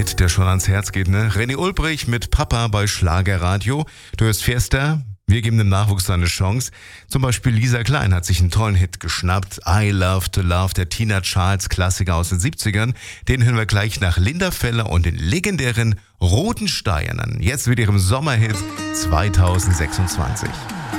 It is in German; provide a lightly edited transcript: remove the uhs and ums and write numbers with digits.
Hit, der schon ans Herz geht, ne? René Ulbrich mit Papa bei Schlagerradio. Du hörst Fiesta. Wir geben dem Nachwuchs eine Chance. Zum Beispiel Lisa Klein hat sich einen tollen Hit geschnappt. I Love to Love, der Tina Charles Klassiker aus den 70ern. Den hören wir gleich nach Linda Feller und den legendären Roten Steinern. Jetzt mit ihrem Sommerhit 2026.